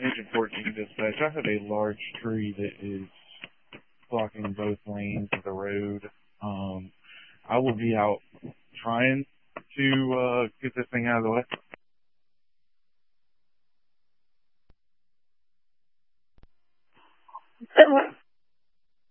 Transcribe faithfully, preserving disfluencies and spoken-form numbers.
Agent fourteen dispatch, I have a large tree that is blocking both lanes of the road. Um, I will be out trying to uh, get this thing out of the way.